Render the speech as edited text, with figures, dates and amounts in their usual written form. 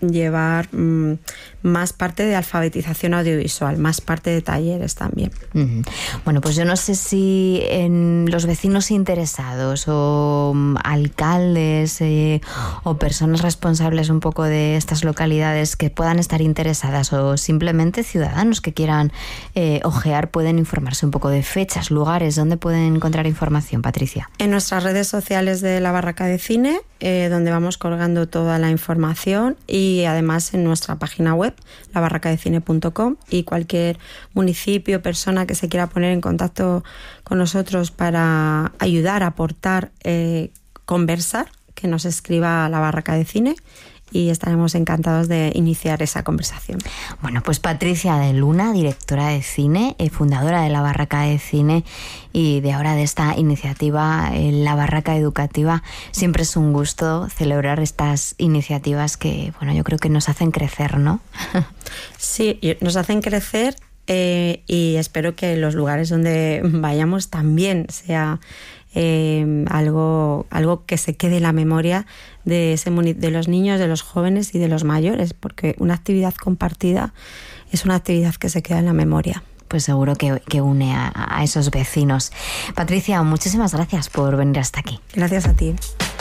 llevar más parte de alfabetización audiovisual, más parte de talleres también. Bueno, pues yo no sé si en los vecinos interesados o alcaldes o personas responsables un poco de estas localidades que puedan estar interesadas, o simplemente ciudadanos que quieran ojear, pueden informarse un poco de fechas, lugares, ¿dónde pueden encontrar información, Patricia? En nuestras redes sociales de la Barraca de Cine, donde vamos colgando toda la información, y además en nuestra página web, labarracadecine.com, y cualquier municipio, persona que se quiera poner en contacto con nosotros para ayudar, aportar, conversar, que nos escriba a la Barraca de Cine, y estaremos encantados de iniciar esa conversación. Bueno, pues Patricia de Luna, directora de cine, fundadora de la Barraca de Cine y de ahora de esta iniciativa, la Barraca Educativa. Siempre es un gusto celebrar estas iniciativas que, bueno, yo creo que nos hacen crecer, ¿no? Sí, nos hacen crecer, y espero que los lugares donde vayamos también sea algo que se quede en la memoria de los niños, de los jóvenes y de los mayores, porque una actividad compartida es una actividad que se queda en la memoria. Pues seguro que une a esos vecinos. Patricia, muchísimas gracias por venir hasta aquí. Gracias a ti.